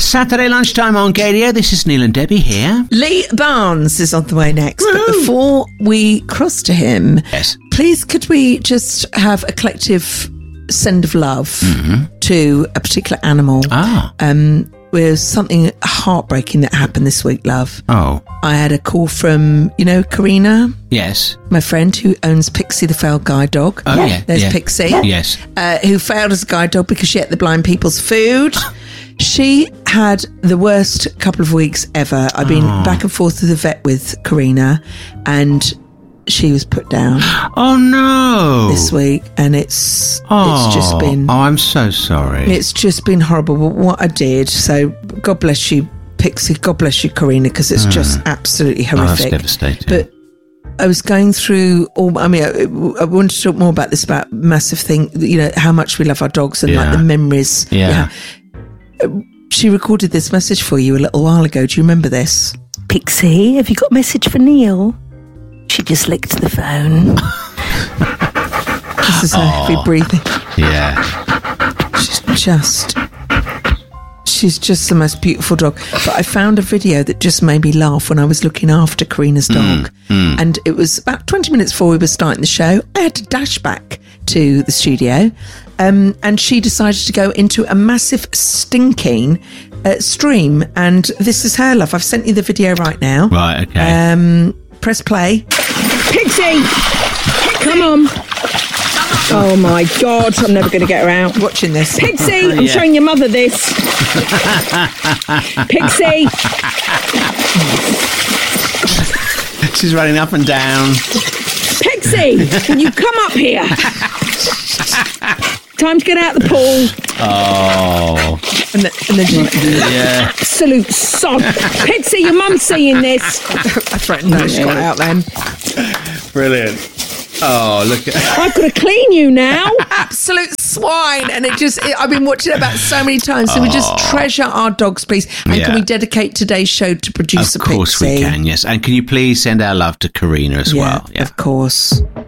Saturday lunchtime on Gadio. This is Neil and Debbie here. Lee Barnes is on the way next. Woo-hoo. But before we cross to him, yes, please could we just have a collective send of love to a particular animal? With something heartbreaking that happened this week, love. Oh. I had a call from, Karina? Yes. My friend who owns Pixie the failed guide dog. Oh, yeah. There's Pixie. Yes. Who failed as a guide dog because she ate the blind people's food. She had the worst couple of weeks ever. I've been back and forth to the vet with Karina, and she was put down. Oh no! This week, and it's just been. Oh, I'm so sorry. It's just been horrible. But what I did, so God bless you, Pixie. God bless you, Karina, because it's just absolutely horrific. That's devastating. But I was going through all. I mean, I wanted to talk more about this about massive thing. How much we love our dogs and like the memories. Yeah. She recorded this message for you a little while ago. Do you remember this? Pixie, have you got a message for Neil? She just licked the phone. This is her heavy breathing. Yeah. She's just the most beautiful dog. But I found a video that just made me laugh when I was looking after Karina's dog. And it was about 20 minutes before we were starting the show. I had to dash back to the studio. And she decided to go into a massive stinking stream. And this is her, love. I've sent you the video right now. Right, okay. Press play. Pixie! Come on. Oh my God, I'm never going to get her out. Watching this. Pixie, I'm showing your mother this. Pixie! She's running up and down. Pixie, can you come up here? Time to get out the pool. Oh. And then she... Yeah. Absolute sod. Pixie, your mum's seeing this. I threatened her. She got out then. Brilliant. Oh, look at... I've got to clean you now. Absolute swine. And I've been watching it about so many times. So we just treasure our dogs, please. And can we dedicate today's show to producer Pixie? Of course we can, yes. And can you please send our love to Karina as well? Yeah, of course.